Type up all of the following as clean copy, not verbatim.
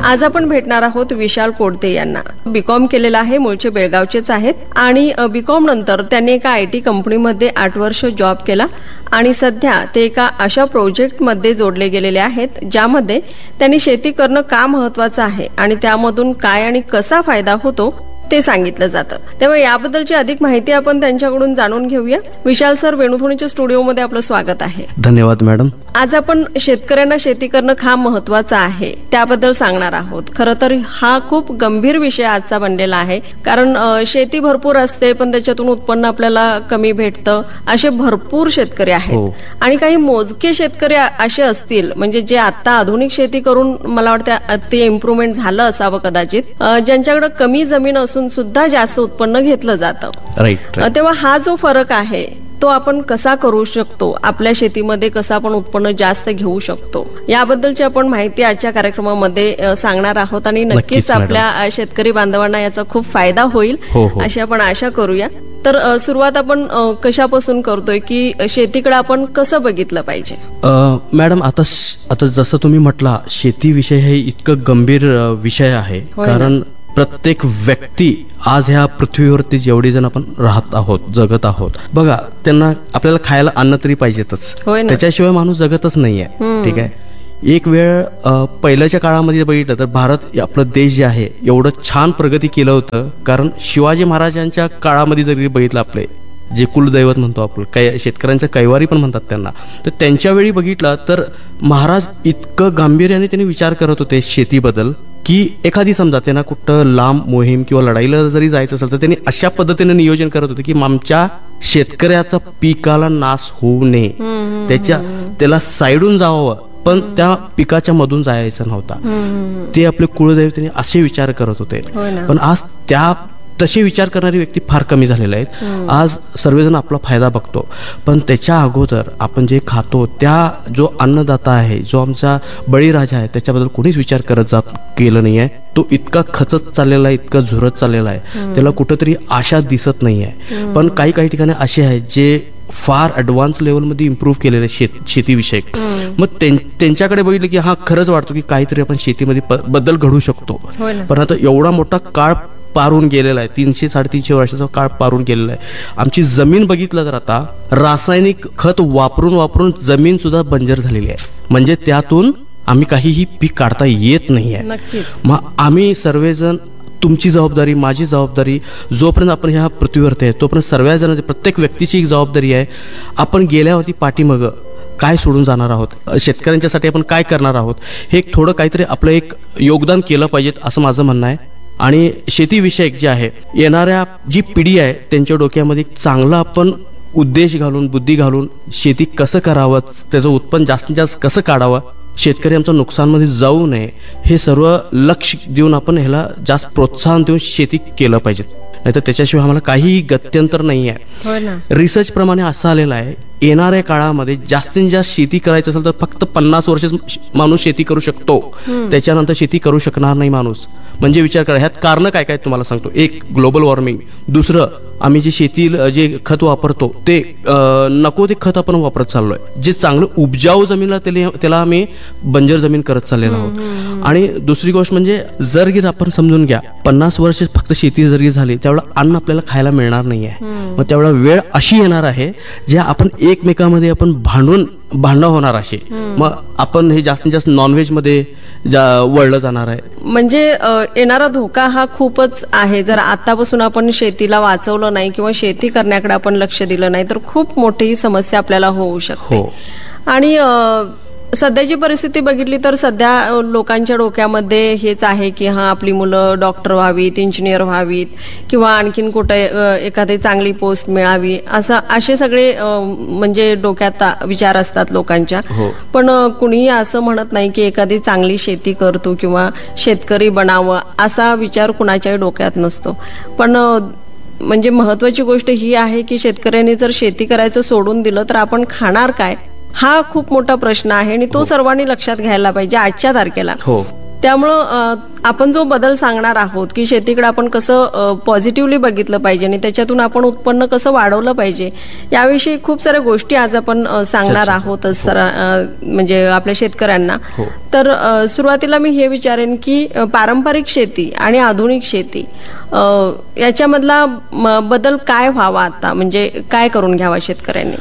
आज आपण भेटणार आहोत विशाल कोडते यांना. बीकॉम केलेला आहे, मूळचे बेळगावचेच आहेत आणि बीकॉम नंतर त्यांनी एका IT कंपनीमध्ये 8 वर्ष जॉब केला आणि सध्या ते एका अशा प्रोजेक्टमध्ये जोडले गेलेले आहेत ज्यामध्ये त्यांनी शेती करणं का महत्वाचं आहे आणि त्यामधून काय आणि कसा फायदा होतो ते सांगितलं जातं. तेव्हा याबद्दलची अधिक माहिती आपण त्यांच्याकडून जाणून घेऊया. विशाल सर, वेणुध्वनीच्या स्टुडिओमध्ये आपलं स्वागत आहे. धन्यवाद मॅडम. आज आपण शेतकऱ्यांना शेती करणं का महत्वाचं आहे त्याबद्दल सांगणार आहोत. खरं तर हा खूप गंभीर विषय आजचा बनलेला आहे, कारण शेती भरपूर असते पण त्याच्यातून उत्पन्न आपल्याला कमी भेटतं. असे भरपूर शेतकरी आहेत आणि काही मोजके शेतकरी असे असतील म्हणजे जे आता आधुनिक शेती करून मला वाटतं ते इम्प्रुव्हमेंट झालं असावं कदाचित, ज्यांच्याकडे कमी जमीन असून सुद्धा जास्त उत्पन्न घेतलं जातं. राईट. तेव्हा हा जो फरक आहे तो आपण कसा करू शकतो, आपल्या शेतीमध्ये कसं आपण उत्पन्न जास्त घेऊ शकतो, याबद्दलची आपण माहिती आजच्या कार्यक्रमामध्ये सांगणार आहोत आणि नक्कीच आपल्या शेतकरी बांधवांना याचा खूप फायदा होईल अशी आपण आशा करूया. तर सुरुवात आपण कशापासून करतोय की शेतीकडे आपण कसं बघितलं पाहिजे? मॅडम, आता जसं तुम्ही म्हटला, शेती विषय हे इतकं गंभीर विषय आहे, कारण प्रत्येक व्यक्ती आज ह्या पृथ्वीवरती जेवढी जण आपण राहत आहोत, जगत आहोत, बघा, त्यांना आपल्याला खायला अन्न तरी पाहिजेतच, त्याच्याशिवाय माणूस जगतच नाहीये. ठीक आहे. एक वेळ पहिल्याच्या काळामध्ये बघितलं तर भारत, आपलं देश जे आहे, एवढं छान प्रगती केलं होतं कारण शिवाजी महाराजांच्या काळामध्ये जरी बघितलं, आपले जे कुलदैवत म्हणतो आपण, शेतकऱ्यांच्या कैवारी पण म्हणतात त्यांना, तर त्यांच्या वेळी बघितलं तर महाराज इतकं गांभीर्याने त्यांनी विचार करत होते शेतीबद्दल की एखादी समजा त्यांना कुठं लांब मोहीम किंवा लढाईला जरी जायचं असेल तर त्यांनी अशा पद्धतीने नियोजन करत होते की आमच्या शेतकऱ्याचा पिकाला नाश होऊ नये, त्याला साईडून जावं पण त्या पिकाच्या मधून जायचं नव्हता. ते आपले कुळदैवतांनी असे विचार करत होते. पण आज तसे विचार करणारी व्यक्ती फार कमी झालेले आहेत. आज सर्वजण आपला फायदा बघतो, पण त्याच्या अगोदर आपण जे खातो, त्या जो अन्नदाता आहे, जो आमचा बळीराजा आहे, त्याच्याबद्दल कोणीच विचार केलं नाहीये. तो इतका खचत चाललेला आहे, इतका झुरत चाललेला आहे, त्याला कुठंतरी आशा दिसत नाहीये. पण काही ठिकाणी असे आहेत जे फार ऍडव्हान्स लेवलमध्ये इम्प्रूव्ह केलेले शेतीविषयक. मग त्यांच्याकडे बघितलं की हा खरंच वाटतो की काहीतरी आपण शेतीमध्ये बदल घडू शकतो. पण आता एवढा मोठा काळ पारून गेलेला आहे, 300-350 वर्षाचा काळ पारून गेलेला आहे. आमची जमीन बघितलं तर आता रासायनिक खत वापरून जमीन सुद्धा बंजर झालेली आहे, म्हणजे त्यातून आम्ही काहीही पीक काढता येत नाहीये. मग आम्ही सर्वजण, तुमची जबाबदारी, माझी जबाबदारी, जोपर्यंत आपण ह्या पृथ्वीवरती आहे तोपर्यंत सर्वजण, प्रत्येक व्यक्तीची एक जबाबदारी आहे. आपण गेल्यावरती पाठीमागं काय सोडून जाणार आहोत, शेतकऱ्यांच्यासाठी आपण काय करणार आहोत, हे थोडं काहीतरी आपलं एक योगदान केलं पाहिजे असं माझं म्हणणं आहे. आणि शेतीविषयक जे आहे, येणाऱ्या जी पिढी आहे त्यांच्या डोक्यामध्ये चांगला आपण उद्देश घालून, बुद्धी घालून शेती कसं करावं, त्याचं उत्पन्न जास्तीत जास्त कसं काढावं, शेतकरी आमचं नुकसानमध्ये जाऊ नये, हे सर्व लक्ष देऊन आपण ह्याला जास्त प्रोत्साहन देऊन शेती केलं पाहिजे. नाहीतर त्याच्याशिवाय आम्हाला काही गत्यंतर नाही आहे. रिसर्च प्रमाणे असं आलेलं आहे, येणाऱ्या काळामध्ये जास्तीत जास्त शेती करायचं असेल तर फक्त 50 वर्ष माणूस शेती करू शकतो, त्याच्यानंतर शेती करू शकणार नाही माणूस. म्हणजे विचार करा, ह्यात कारण काय काय तुम्हाला सांगतो. एक, ग्लोबल वॉर्मिंग. दुसरं, आम्ही जे खत वापरतो ते नको ते खत आपण वापरत चाललोय. जे चांगलं उपजाऊ जमीनला त्याला आम्ही बंजर जमीन करत चाललेलो आहोत. आणि दुसरी गोष्ट म्हणजे जर आपण समजून घ्या, 50 वर्ष फक्त शेती जर झाली त्यावेळेला अन्न आपल्याला खायला मिळणार नाहीये. मग त्यावेळेला वेळ अशी येणार आहे जे आपण एकमेकांमध्ये आपण भांडण होणार असे. मग आपण हे जास्तीत जास्त नॉनव्हेज मध्ये वळलं जाणार आहे. म्हणजे येणारा धोका हा खूपच आहे. जर आतापासून आपण शेतीला वाचवलं नाही किंवा शेती करण्याकडे आपण लक्ष दिलं नाही तर खूप मोठी समस्या आपल्याला होऊ शकते. आणि सध्याची परिस्थिती बघितली तर सध्या लोकांच्या डोक्यामध्ये हेच आहे की हा, आपली मुलं डॉक्टर व्हावीत, इंजिनियर व्हावीत किंवा आणखीन कुठे एखादी चांगली पोस्ट मिळावी, असे सगळे म्हणजे डोक्यात विचार असतात लोकांच्या. पण कुणीही असं म्हणत नाही की एखादी चांगली शेती करतो किंवा शेतकरी बनावं, असा विचार कुणाच्याही डोक्यात नसतो. पण म्हणजे महत्वाची गोष्ट ही आहे की शेतकऱ्यांनी जर शेती करायचं सोडून दिलं तर आपण खाणार काय, हा खूप मोठा प्रश्न आहे आणि तो सर्वांनी लक्षात घ्यायला पाहिजे आजच्या तारखेला. त्यामुळं आपण जो बदल सांगणार आहोत की शेतीकडे आपण कसं पॉझिटिव्हली बघितलं पाहिजे आणि त्याच्यातून आपण उत्पन्न कसं वाढवलं पाहिजे याविषयी खूप साऱ्या गोष्टी आज आपण सांगणार आहोत म्हणजे आपल्या शेतकऱ्यांना. तर सुरुवातीला मी हे विचारेन की पारंपरिक शेती आणि आधुनिक शेती याच्यामधला बदल काय व्हावा आता, म्हणजे काय करून घ्यावा शेतकऱ्यांनी?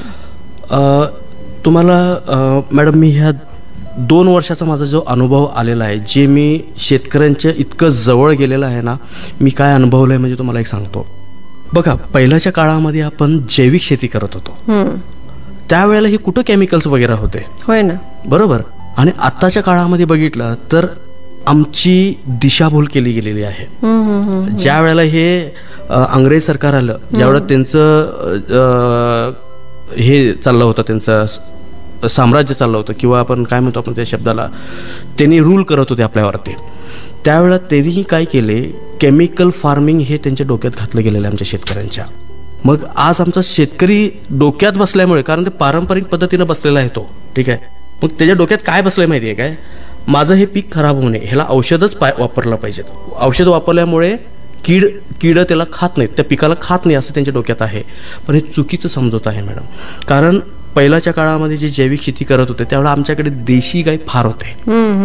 तुम्हाला मॅडम मी ह्या 2 वर्षाचा माझा जो अनुभव आलेला आहे, जे मी शेतकऱ्यांच्या इतकं जवळ गेलेलं आहे ना, मी काय अनुभवलं आहे म्हणजे तुम्हाला एक सांगतो. बघा, पहिल्याच्या काळामध्ये आपण जैविक शेती करत होतो, त्यावेळेला हे कुठं केमिकल्स वगैरे होते, होय ना, बरोबर. आणि आत्ताच्या काळामध्ये बघितलं तर आमची दिशाभूल केली गेलेली आहे. ज्या वेळेला हे अंग्रेज सरकार आलं, ज्यावेळेला त्यांचं हे चाललं होतं, त्यांचं साम्राज्य चाललं होतं, किंवा आपण काय म्हणतो आपण त्या शब्दाला, त्यांनी रूल करत होते आपल्यावरती, त्यावेळेला त्यांनी काय केले, केमिकल फार्मिंग हे त्यांच्या डोक्यात घातलं गेलेलं आहे आमच्या शेतकऱ्यांच्या. मग आज आमचा शेतकरी डोक्यात बसल्यामुळे, कारण ते पारंपरिक पद्धतीनं बसलेला आहे तो, ठीक आहे, मग त्याच्या डोक्यात काय बसलं माहिती आहे काय, माझं हे पीक खराब होऊ नये, ह्याला औषधच वापरलं पाहिजेत, औषध वापरल्यामुळे कीड त्याला खात नाहीत, त्या पिकाला खात नाही असं त्यांच्या डोक्यात आहे. पण हे चुकीचं समजत आहे मॅडम, कारण पहिल्याच्या काळामध्ये जे जैविक शेती करत होते त्यावेळेला आमच्याकडे देशी गाय फार होते.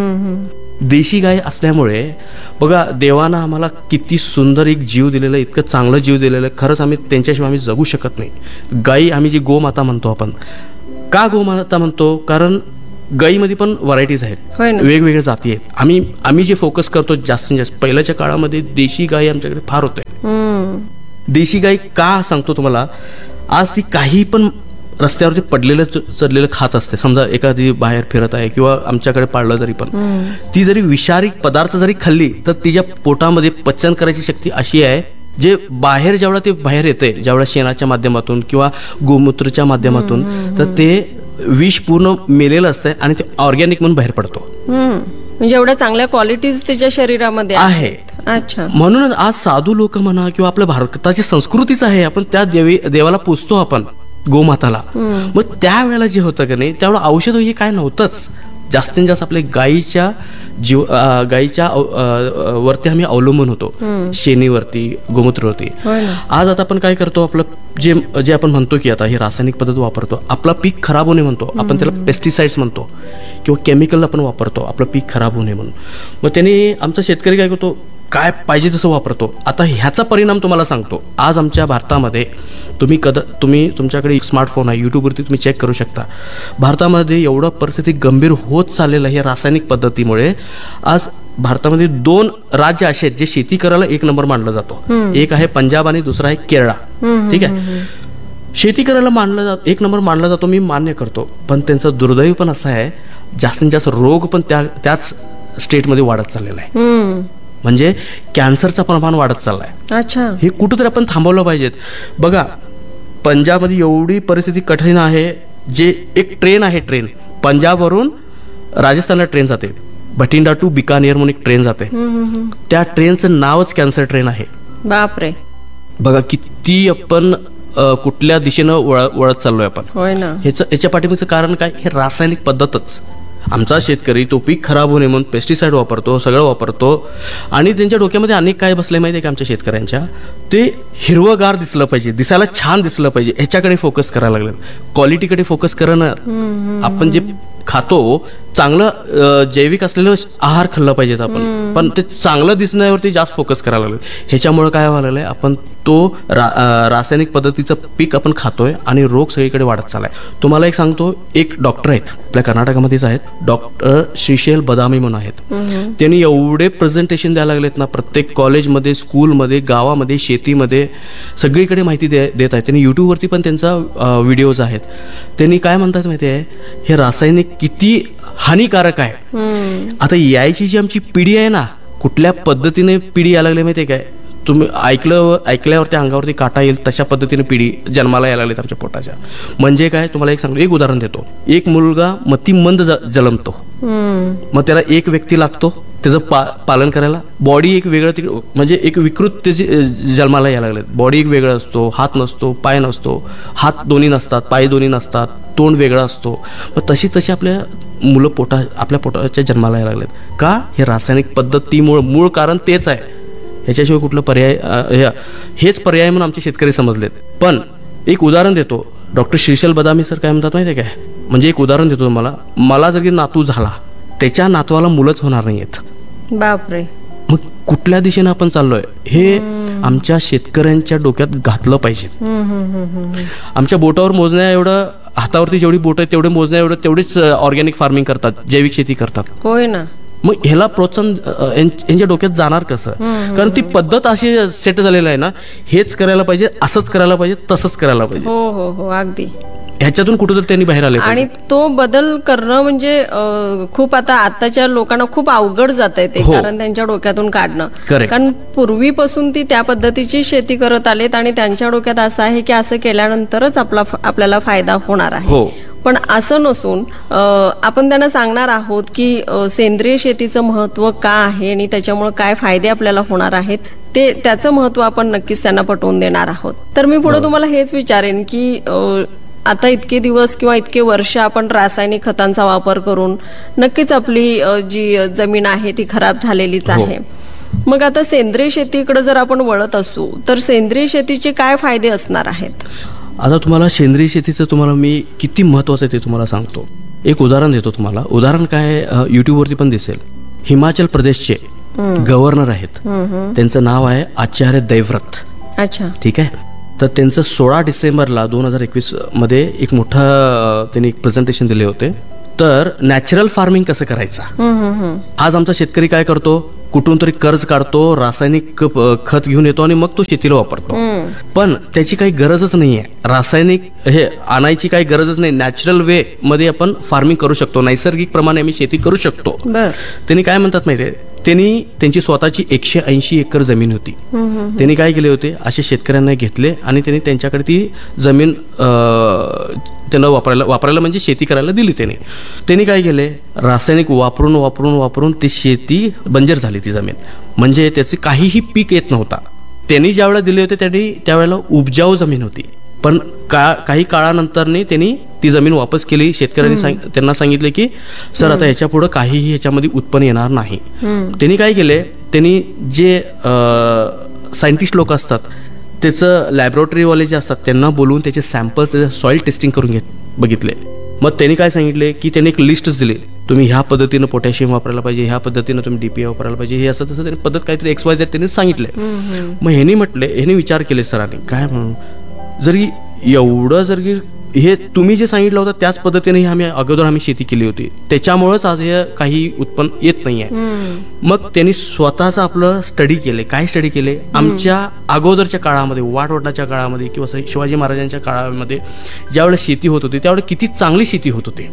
देशी गाय असल्यामुळे बघा, देवानं आम्हाला किती सुंदर एक जीव दिलेलं, इतकं चांगलं जीव दिलेलं, खरंच आम्ही त्यांच्याशिवाय आम्ही जगू शकत नाही. गाई आम्ही जी गोमाता म्हणतो, आपण का गोमाता म्हणतो, कारण गाईमध्ये पण व्हरायटीज आहेत, वेगवेगळ्या जाती आहेत. आम्ही जे फोकस करतो जास्तीत जास्त, पहिल्याच्या काळामध्ये देशी गाय आमच्याकडे फार होते. देशी गाय का सांगतो तुम्हाला, आज ती काही पण रस्त्यावरती पडलेलं चढलेलं खात असते. समजा एखादी बाहेर फिरत आहे किंवा आमच्याकडे पाळलं जरी पण, ती जरी विषारी पदार्थ जरी खाल्ली तर तिच्या पोटामध्ये पचन करायची शक्ती अशी आहे, जे बाहेर जेवढा ते बाहेर येते, जेवढा शेणाच्या माध्यमातून किंवा गोमूत्रच्या माध्यमातून, तर ते विष पूर्ण मेलेलं असतंय आणि ते ऑर्गॅनिक म्हणून बाहेर पडतो. म्हणजे एवढ्या चांगल्या क्वालिटीज त्याच्या शरीरामध्ये आहे. अच्छा, म्हणून आज साधू लोक म्हणा किंवा आपल्या भारताची संस्कृतीच आहे, आपण त्या देवाला पूजतो आपण, गोमाताला. मग त्यावेळेला जे होतं की नाही, त्यावेळेला औषध हे काय नव्हतंच, जास्तीत जास्त आपल्या गायीच्या वरती आम्ही अवलंबून होतो, शेणीवरती, गोमूत्रवरती. आज आता आपण काय करतो, आपलं जे आपण म्हणतो की आता हे रासायनिक पद्धत वापरतो, आपला पीक खराब होऊ नये म्हणतो आपण, त्याला पेस्टिसाइड्स म्हणतो किंवा केमिकल आपण वापरतो आपलं पीक खराब होऊ नये म्हणून. मग त्यांनी आमचा शेतकरी काय करतो, काय पाहिजे तसं वापरतो. आता ह्याचा परिणाम तुम्हाला सांगतो, आज आमच्या भारतामध्ये तुम्ही तुमच्याकडे स्मार्टफोन आहे, यूट्यूबवरती तुम्ही चेक करू शकता, भारतामध्ये एवढं परिस्थिती गंभीर होत चाललेलं आहे रासायनिक पद्धतीमुळे. आज भारतामध्ये 2 राज्य असे आहेत जे शेती करायला 1 नंबर मानलं जातो, एक आहे पंजाब आणि दुसरा आहे केरळ, ठीक आहे. शेती करायला 1 नंबर मानला जातो, मी मान्य करतो, पण त्यांचं दुर्दैव पण असं आहे, जास्तीत जास्त रोग पण त्याच स्टेटमध्ये वाढत चाललेला आहे, म्हणजे कॅन्सरचं प्रमाण वाढत चाललंय. अच्छा, हे कुठंतरी आपण थांबवलं पाहिजेत. बघा, पंजाबमध्ये एवढी परिस्थिती कठीण आहे, जे एक ट्रेन आहे, ट्रेन पंजाबवरून राजस्थानला ट्रेन जाते, भटिंडा टू बिकानेर म्हणून एक ट्रेन जाते, त्या ट्रेनचं नावच कॅन्सर ट्रेन आहे. बापरे, बघा किती आपण कुठल्या दिशेनं वळत चाललोय आपण. याच्या पाठीमागचं कारण काय, हे रासायनिक पद्धतच. आमचा शेतकरी तो पीक खराब होणे म्हणून पेस्टिसाइड वापरतो, सगळं वापरतो, आणि त्यांच्या डोक्यामध्ये अनेक काय बसले माहिती आहे का, आमच्या शेतकऱ्यांच्या, ते हिरवगार दिसलं पाहिजे, दिसायला छान दिसलं पाहिजे, ह्याच्याकडे फोकस करायला लागलं, क्वालिटीकडे फोकस करणार. आपण जे खातो चांगलं जैविक असलेलं आहार खाल्ला पाहिजेत आपण, पण ते चांगलं दिसण्यावरती जास्त फोकस करायला लागलं. ह्याच्यामुळे काय व्हायला लागलंय, आपण तो रासायनिक पद्धतीचं पीक आपण खातोय आणि रोग सगळीकडे वाढत चाललाय. तुम्हाला एक सांगतो, एक डॉक्टर आहेत आपल्या कर्नाटकामध्येच आहेत, डॉक्टर श्रीशैल बदामी म्हणून आहेत. त्यांनी एवढे प्रेझेंटेशन द्यायला लागलेत ना, प्रत्येक कॉलेजमध्ये, स्कूलमध्ये, गावामध्ये, शेतीमध्ये, सगळीकडे माहिती देत आहेत. त्यांनी युट्यूबवरती पण त्यांचा व्हिडिओज आहेत. त्यांनी काय म्हणतात माहिती आहे, हे रासायनिक किती हानिकारक आहे. आता यायची जी आमची पिढी आहे ना, कुठल्या पद्धतीने पिढी यायला लागली माहिती आहे काय, तुम्ही ऐकल्यावरती अंगावरती काटा येईल तशा पद्धतीने पिढी जन्माला यायला लागलीत आमच्या पोटाच्या. म्हणजे काय, तुम्हाला एक सांगतो, एक उदाहरण देतो. एक मुलगा मतिमंद जन्मतो, मग त्याला एक व्यक्ती लागतो त्याचं पालन करायला. बॉडी एक वेगळं, म्हणजे एक विकृत त्याची जन्माला यायला लागले. बॉडी एक वेगळं असतो, हात नसतो, पाय नसतो, हात दोन्ही नसतात, पाय दोन्ही नसतात, तोंड वेगळं असतो. मग तशी आपल्या मुलं आपल्या पोटाच्या जन्माला यायला लागलेत का? हे रासायनिक पद्धत ती मूळ कारण तेच आहे. ह्याच्याशिवाय कुठलं पर्याय, हेच पर्याय म्हणून आमचे शेतकरी समजलेत. पण एक उदाहरण देतो. डॉक्टर श्रीशैल बदामी सर काय म्हणतात माहिती आहे काय? म्हणजे एक उदाहरण देतो तुम्हाला. मला जर नातू झाला, त्याच्या नातवाला मुलंच होणार नाहीयेत. बापरे. मग कुठल्या दिशेने आपण चाललोय हे आमच्या शेतकऱ्यांच्या डोक्यात घातलं पाहिजे. आमच्या बोटावर मोजण्या एवढं, हातावरती जेवढी बोट आहे तेवढे मोजण्या एवढं तेवढीच ऑर्गॅनिक फार्मिंग करतात, जैविक शेती करतात. होय ना. मग ह्याला प्रोत्साहन यांच्या डोक्यात जाणार कसं? कारण ती पद्धत अशी सेट झालेली आहे ना, हेच करायला पाहिजे, असंच करायला पाहिजे, तसंच करायला पाहिजे. हो हो हो, अगदी. ह्याच्यातून कुठेतरी त्यांनी बाहेर आले. आणि तो बदल करणं म्हणजे खूप आताच्या लोकांना खूप अवघड जात आहे ते, कारण त्यांच्या डोक्यातून काढणं. कारण पूर्वीपासून ती त्या पद्धतीची शेती करत आलेत आणि त्यांच्या डोक्यात असं आहे की असं केल्यानंतरच आपल्याला फायदा होणार आहे. पण असं नसून आपण त्यांना सांगणार आहोत की सेंद्रिय शेतीचं महत्व का आहे आणि त्याच्यामुळे काय फायदे आपल्याला होणार आहेत, त्याचं महत्व आपण नक्कीच त्यांना पटवून देणार आहोत. तर मी पुढे तुम्हाला हेच विचारेन की आता इतके दिवस किंवा इतके वर्ष आपण रासायनिक खतांचा वापर करून नक्कीच आपली जी जमीन आहे ती खराब झालेलीच आहे. मग आता सेंद्रिय शेतीकडे जर आपण वळत असू तर सेंद्रिय शेतीचे काय फायदे असणार आहेत? आता तुम्हाला सेंद्रिय शेतीचं तुम्हाला मी किती महत्वाचं आहे ते तुम्हाला सांगतो. एक उदाहरण देतो तुम्हाला. उदाहरण काय, युट्यूबवरती पण दिसेल. हिमाचल प्रदेशचे गव्हर्नर आहेत, त्यांचं नाव आहे आचार्य देवव्रत. अच्छा, ठीक आहे. तर त्यांचं 16 डिसेंबरला 2021 मध्ये एक मोठं त्यांनी एक प्रेझेंटेशन दिले होते. तर नॅचरल फार्मिंग कसं करायचं. आज आमचा शेतकरी काय करतो, कुठून तरी कर्ज काढतो, रासायनिक खत घेऊन येतो आणि मग तो शेतीला वापरतो. पण त्याची काही गरजच नाहीये, रासायनिक हे आणायची काही गरजच नाही. नॅचरल वे मध्ये आपण फार्मिंग करू शकतो, नैसर्गिक प्रमाणे आम्ही शेती करू शकतो. त्यांनी काय म्हणतात माहितीये, त्यांची स्वतःची 180 एकर जमीन होती. त्यांनी काय केले होते, असे शेतकऱ्यांना घेतले आणि त्यांनी त्यांच्याकडे ती जमीन त्यांना वापरायला म्हणजे शेती करायला दिली. त्यांनी काय केले, रासायनिक वापरून वापरून वापरून ती शेती बंजर झाली. ती जमीन म्हणजे त्याचे काहीही पीक येत नव्हता. त्यांनी ज्यावेळेला दिले होते त्यावेळेला उपजाऊ जमीन होती. पण काही काळानंतर त्यांनी ती जमीन वापस केली. शेतकऱ्यांनी त्यांना सांगितले की सर आता ह्याच्या पुढे काहीही ह्याच्यामध्ये उत्पन्न येणार नाही. त्यांनी काय केले, त्यांनी जे सायंटिस्ट लोक असतात त्याचं लॅबोरेटरीवाले जे असतात त्यांना बोलवून त्याचे सॅम्पल्स, त्याचे सॉइल टेस्टिंग करून बघितले. मग त्यांनी काय सांगितले की त्यांनी एक लिस्टच दिली, तुम्ही ह्या पद्धतीनं पोटॅशियम वापरायला पाहिजे, ह्या पद्धतीनं तुम्ही डीपीए वापरायला पाहिजे, हे असं तसं त्यांनी पद्धत काहीतरी XYZ त्यांनी सांगितले. मग ह्यांनी विचार केले सरांनी काय म्हणून, जरी एवढं जर हे तुम्ही जे सांगितलं होतं त्याच पद्धतीने आम्ही शेती केली होती, त्याच्यामुळेच आज हे काही उत्पन्न येत नाहीये. मग त्यांनी स्वतःच आपलं स्टडी केले. काय स्टडी केले, आमच्या अगोदरच्या काळामध्ये, वाटवटाच्या काळामध्ये किंवा शिवाजी महाराजांच्या काळामध्ये ज्यावेळेस शेती होत होती त्यावेळेस किती चांगली शेती होत होती.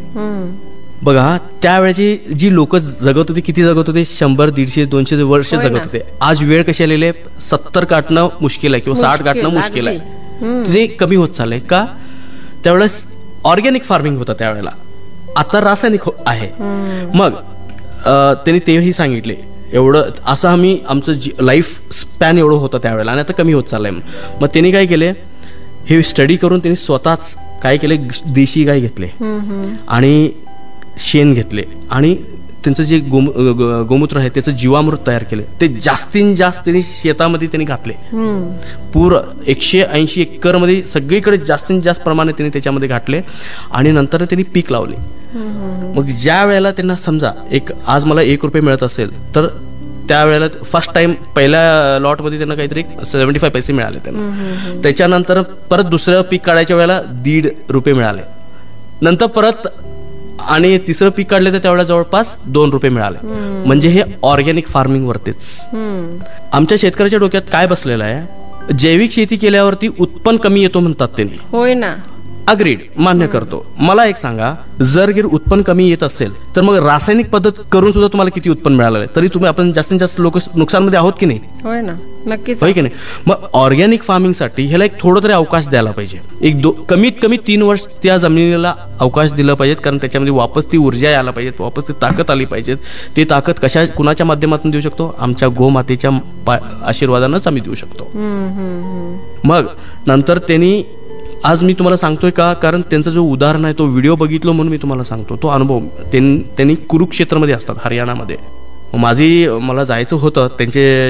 बघा, त्यावेळेची जी लोक जगत होती, किती जगत होते, 100, 150, 200 वर्ष जगत होते. आज वेळ कशी आलेली आहे, 70 गाठणं मुश्किल आहे किंवा 60 गाठणं मुश्किल आहे. ते कमी होत चाललंय का, त्यावेळेस ऑर्गॅनिक फार्मिंग होतं त्यावेळेला, आता रासायनिक आहे. मग त्यांनी तेही सांगितले एवढं असं आमचं लाईफ स्पॅन एवढं होतं त्यावेळेला आणि आता कमी होत चाललंय. मग त्यांनी काय केले, हे स्टडी करून त्यांनी स्वतःच काय केले, देशी गाय घेतले आणि शेण घेतले आणि त्यांचं जे गोमूत्र आहे त्याचं जीवामृत तयार केले. ते जास्तीत जास्त त्यांनी शेतामध्ये त्यांनी घातले. पूर्ण 180 एकर मध्ये सगळीकडे जास्तीत जास्त प्रमाणे त्यांनी त्याच्यामध्ये घातले आणि नंतर त्यांनी पीक लावले. मग ज्या वेळेला त्यांना समजा आज मला ₹1 मिळत असेल तर त्यावेळेला फर्स्ट टाइम पहिल्या लॉटमध्ये त्यांना काहीतरी 75 पैसे मिळाले त्यांना. त्याच्यानंतर परत दुसरं पीक काढायच्या वेळेला ₹1.5 मिळाले. नंतर परत आणि तिसरं पीक काढले तर त्यावेळेला जवळपास ₹2 मिळाले. म्हणजे हे ऑर्गॅनिक फार्मिंग वरतीच. आमच्या शेतकऱ्याच्या डोक्यात काय बसलेलं आहे, जैविक शेती केल्यावरती उत्पन्न कमी येतो म्हणतात त्यांनी. होय ना, अग्रीड, मान्य करतो. मला एक सांगा, जर उत्पन्न कमी येत असेल तर मग रासायनिक पद्धत करून सुद्धा तुम्हाला किती उत्पन्न मिळालं, तरी तुम्ही आपण जास्तीत जास्त लोक नुकसानमध्ये आहोत की नाही. होय ना, नक्कीच, होय की नाही. मग ऑर्गॅनिक फार्मिंग साठी ह्याला एक थोडं तरी अवकाश द्यायला पाहिजे. कमीत कमी 3 वर्ष त्या जमिनीला अवकाश दिलं पाहिजेत, कारण त्याच्यामध्ये वापस ती ऊर्जा यायला पाहिजे, वापस ती ताकद आली पाहिजे. ती ताकद कुणाच्या माध्यमातून देऊ शकतो, आमच्या गोमातेच्या आशीर्वादानंच आम्ही देऊ शकतो. मग नंतर त्यांनी आज मी तुम्हाला सांगतोय का, कारण त्यांचा जो उदाहरण आहे तो व्हिडिओ बघितलो म्हणून मी तुम्हाला सांगतो. तो अनुभव त्यांनी कुरुक्षेत्रमध्ये असतात, हरियाणामध्ये. मला जायचं होतं. त्यांचे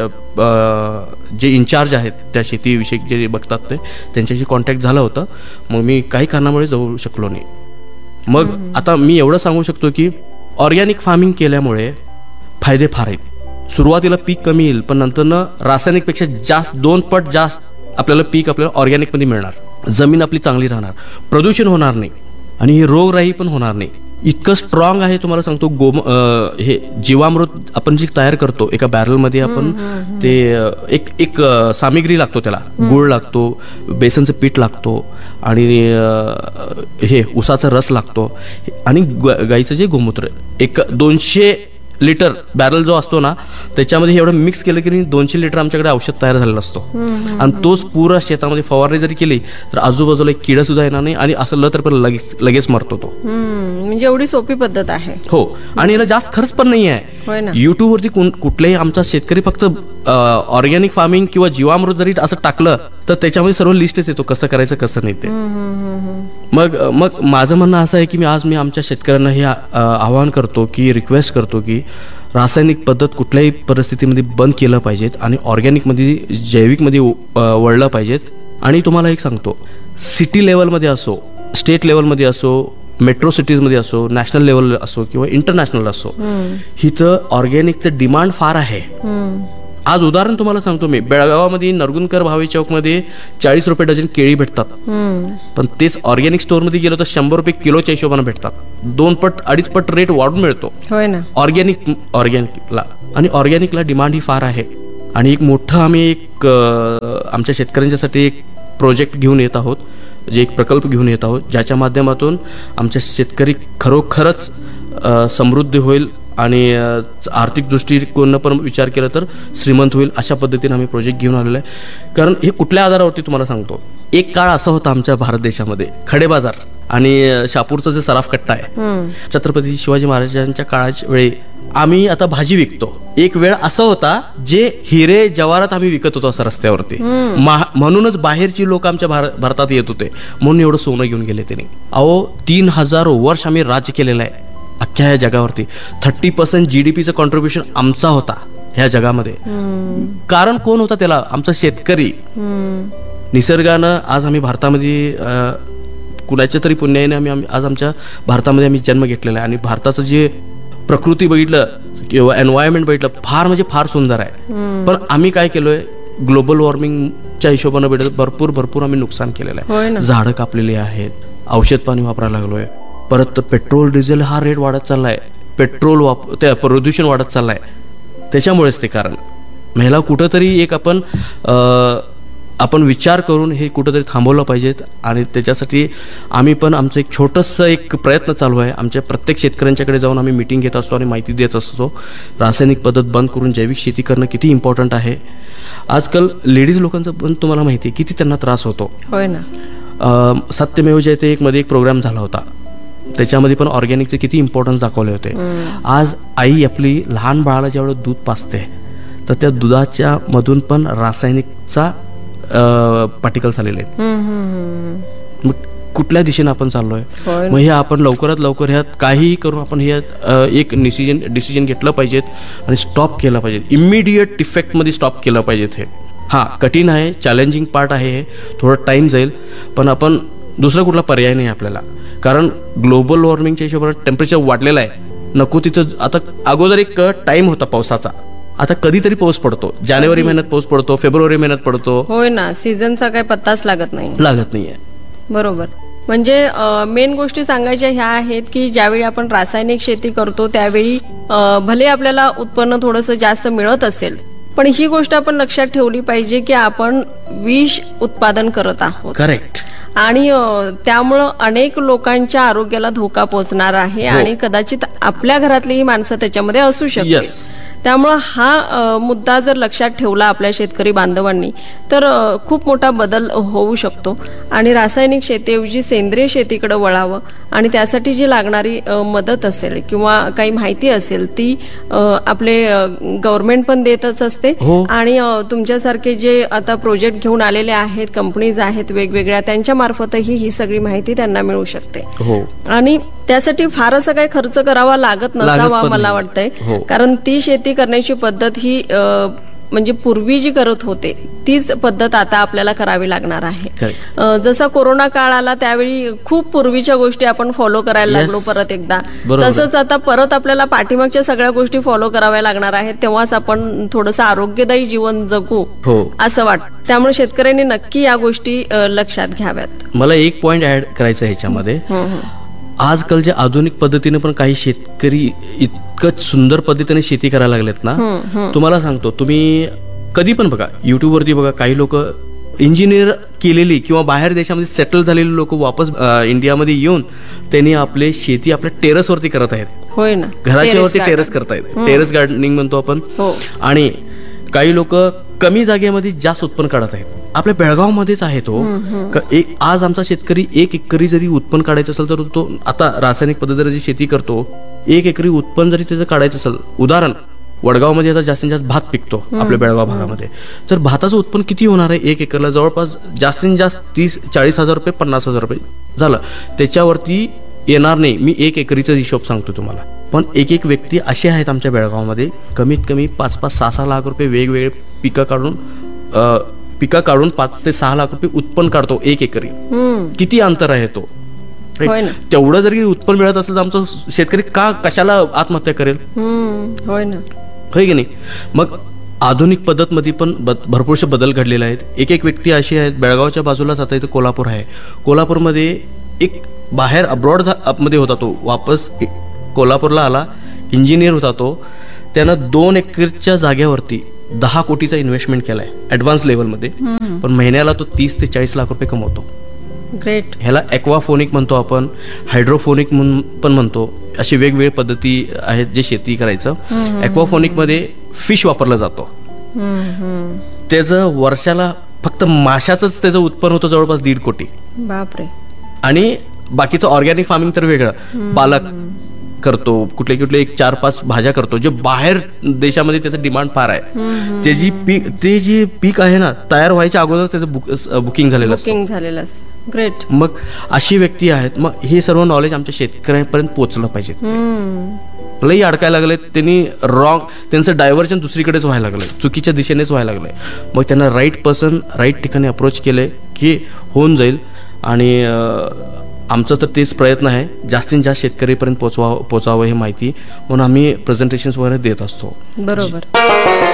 जे इन्चार्ज आहेत त्या शेतीविषयी जे बघतात त्यांच्याशी कॉन्टॅक्ट झालं होतं. मग मी काही कारणामुळे जाऊ शकलो नाही. मग आता मी एवढं सांगू शकतो की ऑर्गॅनिक फार्मिंग केल्यामुळे फायदे फार आहेत. सुरुवातीला पीक कमी येईल, पण नंतरनं रासायनिकपेक्षा जास्त 2 पट जास्त आपल्याला पीक आपल्याला ऑर्गॅनिकमध्ये मिळणार. जमीन आपली चांगली राहणार, प्रदूषण होणार नाही आणि ही रोगराई पण होणार नाही. इतकं स्ट्रॉंग आहे तुम्हाला सांगतो. हे जीवामृत आपण जे तयार करतो एका बॅरलमध्ये, आपण ते एक सामग्री लागतो, त्याला गुळ लागतो, बेसनचं पीठ लागतो आणि हे उसाचा रस लागतो आणि गाईचं जे गोमूत्र, 200 लिटर बॅरल जो असतो ना, त्याच्यामध्ये एवढं मिक्स केलं की 200 लिटर आमच्याकडे औषध तयार झालेला असतो. आणि तोच पुरा शेतामध्ये फवारणी जरी केली तर आजूबाजूला एक किडा सुद्धा येणार नाही आणि असं तर पण लगेच मरतो तो. म्हणजे एवढी सोपी पद्धत आहे. हो, आणि याला जास्त खर्च पण नाही आहे. युट्यूब वरती कुठलाही आमचा शेतकरी फक्त ऑर्गॅनिक फार्मिंग किंवा जीवामृत जरी असं टाकलं तर त्याच्यामध्ये सर्व लिस्टच येतो कसं करायचं कसं नाही ते. मग माझं म्हणणं असं आहे की मी आमच्या शेतकऱ्यांना हे आवाहन करतो की रिक्वेस्ट करतो की रासायनिक पद्धत कुठल्याही परिस्थितीमध्ये बंद केलं पाहिजेत आणि ऑर्गॅनिकमध्ये जैविकमध्ये वळलं पाहिजेत. आणि तुम्हाला एक सांगतो, सिटी लेवलमध्ये असो, स्टेट लेवलमध्ये असो, मेट्रो सिटीजमध्ये असो, नॅशनल लेवल असो किंवा इंटरनॅशनल असो, हिथं ऑर्गॅनिकचं डिमांड फार आहे. आज उदाहरण तुम्हाला सांगतो मी, बेळगावामध्ये नरगुंदकर भावे चौकमध्ये 40 रुपये डझन केळी भेटतात, पण तेच ऑर्गॅनिक स्टोअरमध्ये गेलो तर 100 रुपये किलोच्या हिशोबाने भेटतात. 2 पट 2.5 पट रेट वाढून मिळतो ऑर्गॅनिकला. आणि ऑर्गॅनिकला डिमांड ही फार आहे. आणि एक मोठं आम्ही आमच्या शेतकऱ्यांच्यासाठी एक प्रोजेक्ट घेऊन येत आहोत, जे एक प्रकल्प घेऊन येत आहोत, ज्याच्या माध्यमातून आमच्या शेतकरी खरोखरच समृद्ध होईल आणि आर्थिक दृष्टिकोन पण विचार केला तर श्रीमंत होईल. अशा पद्धतीने आम्ही प्रोजेक्ट घेऊन आलेलो आहे. कारण हे कुठल्या आधारावरती तुम्हाला सांगतो, एक काळ असा होता आमच्या भारत देशामध्ये, खडे बाजार आणि शापूरचा जे सराफ कट्टा आहे, छत्रपती शिवाजी महाराजांच्या काळाच्या वेळी आम्ही आता भाजी विकतो. एक वेळ असा होता जे हिरे जवाहरात आम्ही विकत होतो असं रस्त्यावरती. म्हणूनच बाहेरची लोक आमच्या भारतात येत होते, म्हणून एवढं सोनं घेऊन गेले त्यांनी. 3000 वर्ष आम्ही राज्य केलेलं आहे अख्ख्या ह्या जगावरती. 30% GDPचं कॉन्ट्रीब्युशन आमचा होता ह्या जगामध्ये. कारण कोण होता त्याला? आमचा शेतकरी. निसर्गानं आज आम्ही भारतामध्ये कुणाच्या तरी पुण्याने आम्ही आज आमच्या भारतामध्ये आम्ही जन्म घेतलेला आहे. आणि भारताचं जे प्रकृती बघितलं किंवा एन्व्हायरमेंट बघितलं, फार म्हणजे फार सुंदर आहे. पण आम्ही काय केलोय, ग्लोबल वॉर्मिंगच्या हिशोबानं भरपूर आम्ही नुकसान केलेलं आहे. झाडं कापलेली आहेत, औषध पाणी वापरायला लागलोय. परत पेट्रोल डिझेल हा रेट वाढत चाललाय, त्या प्रदूषण वाढत चाललाय. त्याच्यामुळेच ते कारण. महिला कुठंतरी एक आपण विचार करून हे कुठंतरी थांबवलं पाहिजेत. आणि त्याच्यासाठी आम्ही पण आमचं एक छोटंसं एक प्रयत्न चालू आहे. आमच्या प्रत्येक शेतकऱ्यांच्याकडे जाऊन आम्ही मीटिंग घेत असतो आणि माहिती देत असतो. रासायनिक पद्धत बंद करून जैविक शेती करणं किती इम्पॉर्टंट आहे. आजकाल लेडीज लोकांचं पण तुम्हाला माहिती आहे किती त्यांना त्रास होतो. सत्यमेव जयते मध्ये एक प्रोग्राम झाला होता, त्याच्यामध्ये पण ऑर्गॅनिकचे किती इम्पॉर्टन्स दाखवले होते. आज आई आपली लहान बाळाला जेवढं दूध पाजते तर त्या दुधाच्या मधून पण रासायनिकचा पार्टिकल्स आलेले आहेत. मग कुठल्या दिशेने आपण चाललोय? मग हे आपण लवकरात लवकर ह्यात काहीही करून आपण ह्यात एक डिसिजन घेतलं पाहिजेत आणि स्टॉप केलं पाहिजे. इमिडिएट इफेक्टमध्ये स्टॉप केलं पाहिजेत. हे कठीण आहे, चॅलेंजिंग पार्ट आहे, हे थोडं टाइम जाईल, पण आपण दुसरा कुठला पर्याय नाही आपल्याला. कारण ग्लोबल वॉर्मिंगच्या हिशोबाने टेम्परेचर वाढलेलं आहे. नको तिथं आता अगोदर एक टाइम होता पावसाचा, आता कधीतरी पाऊस पडतो. जानेवारी महिन्यात पाऊस पडतो, फेब्रुवारी महिन्यात पडतो. होय ना, सीझनचा काही पत्ताच लागत नाहीये. बरोबर. म्हणजे मेन गोष्टी सांगायच्या ह्या आहेत की ज्यावेळी आपण रासायनिक शेती करतो त्यावेळी भले आपल्याला उत्पन्न थोडंसं जास्त मिळत असेल, पण ही गोष्ट आपण लक्षात ठेवली पाहिजे की आपण विष उत्पादन करत आहोत. करेक्ट. आणि त्यामुळं अनेक लोकांच्या आरोग्याला धोका पोहोचणार आहे आणि कदाचित आपल्या घरातलीही माणसं त्याच्यामध्ये असू शकतात. त्यामुळं हा मुद्दा जर लक्षात ठेवला आपल्या शेतकरी बांधवांनी तर खूप मोठा बदल होऊ शकतो आणि रासायनिक शेतीऐवजी सेंद्रिय शेतीकडे वळावं आणि त्यासाठी जी लागणारी मदत असेल किंवा काही माहिती असेल ती आपले गव्हर्नमेंट पण देतच असते आणि तुमच्यासारखे जे आता प्रोजेक्ट घेऊन आलेले आहेत, कंपनीज आहेत वेगवेगळ्या, त्यांच्या मार्फतही ही सगळी माहिती त्यांना मिळू शकते. आणि त्यासाठी फार असं काही खर्च करावा लागत नसावा मला वाटतंय, कारण ती शेती करण्याची पद्धत ही म्हणजे पूर्वी जी करत होते तीच पद्धत आता आपल्याला करावी लागणार आहे. जसा कोरोना काळ आला त्यावेळी खूप पूर्वीच्या गोष्टी आपण फॉलो करायला लागलो परत एकदा, तसंच आता परत आपल्याला पाठीमागच्या सगळ्या गोष्टी फॉलो कराव्या लागणार आहेत, तेव्हाच आपण थोडंसं आरोग्यदायी जीवन जगू असं वाटतं. त्यामुळे शेतकऱ्यांनी नक्की या गोष्टी लक्षात घ्याव्यात. मला एक पॉइंट ऍड करायचा आहे ह्याच्यामध्ये. आजकालच्या आधुनिक पद्धतीने पण काही शेतकरी इतकं सुंदर पद्धतीने शेती करायला लागलेत ना, तुम्हाला सांगतो, तुम्ही कधी पण बघा युट्यूबवरती बघा, काही लोक इंजिनियर केलेली किंवा बाहेर देशामध्ये सेटल झालेले लोक वापस इंडियामध्ये येऊन त्यांनी आपले शेती आपल्या टेरेसवरती करत आहेत. होय ना, घराच्या वरती टेरेस करतायत, टेरेस गार्डनिंग म्हणतो आपण. आणि काही लोक कमी जागेमध्ये जास्त उत्पन्न काढत आहेत. आपल्या बेळगावमध्येच आहे तो. आज आमचा शेतकरी 1 एकरी जरी उत्पन्न काढायचं असेल तर तो आता रासायनिक पद्धतीने जी शेती करतो, 1 एकरी उत्पन्न जरी त्याचं काढायचं असेल, उदाहरण वडगावमध्ये आता जास्तीत जास्त भात पिकतो आपल्या बेळगाव भागामध्ये, तर भाताचं उत्पन्न किती होणार आहे 1 एकरला? जवळपास जास्तीत जास्त 30-40 हजार रुपये, 50 हजार रुपये झालं. त्याच्यावरती येणार नाही. मी 1 एकरीचा हिशोब सांगतो तुम्हाला. पण एक व्यक्ती असे आहेत आमच्या बेळगावमध्ये, कमीत कमी 5-6 लाख रुपये वेगवेगळे पिकं काढून 5 ते 6 लाख रुपये उत्पन्न काढतो 1 एकरी. किती अंतर आहे तो? तेवढं जरी उत्पन्न मिळत असलं तर आमचा शेतकरी कशाला आत्महत्या करेल? होय ना, होय की नाही? मग आधुनिक पद्धत मध्ये पण भरपूरसे बदल घडलेले आहेत. एक व्यक्ती अशी आहेत, बेळगावच्या बाजूलाच आता इथं कोल्हापूर आहे, कोल्हापूरमध्ये एक बाहेर अब्रॉड मध्ये होता तो, वापस कोल्हापूरला आला, इंजिनियर होता तो. त्यानं 2 एकरच्या जागेवरती 10 कोटीचा इन्व्हेस्टमेंट केलाय ऍडव्हान्स लेवलमध्ये, पण महिन्याला तो 30 ते 40 लाख रुपये कमवतो. ग्रेट. ह्याला एक्वाफोनिक म्हणतो आपण, हायड्रोफोनिक पण म्हणतो. अशी वेगवेगळ्या पद्धती आहेत जे शेती करायचं. एक्वाफोनिक मध्ये फिश वापरला जातो. त्याचं वर्षाला फक्त माशाचंच त्याचं उत्पन्न होतं जवळपास 1.5 कोटी. बापरे. आणि बाकीचं ऑर्गॅनिक फार्मिंग तर वेगळं, पालक करतो, कुठले 1-4-5 भाज्या करतो, जे बाहेर देशामध्ये त्याचं डिमांड फार आहे. ते जी पीक आहे ना, तयार व्हायच्या अगोदर त्याचं बुकिंग झालेलं असतं. ग्रेट. मग अशी व्यक्ती आहेत. मग हे सर्व नॉलेज आमच्या शेतकऱ्यांपर्यंत पोहोचलं पाहिजे. लई अडकायला लागले त्यांनी, त्यांचं डायव्हर्जन दुसरीकडेच व्हायला लागलंय, चुकीच्या दिशेनेच व्हायला लागलंय. मग त्यांना राईट पर्सन राईट ठिकाणी अप्रोच केलंय की होऊन जाईल. आणि आमचा तर तेच प्रयत्न आहे, जास्तीत जास्त शेतकरीपर्यंत पोहोचावं हे माहिती, म्हणून आम्ही प्रेझेंटेशन्स वगैरे देत असतो. बरोबर.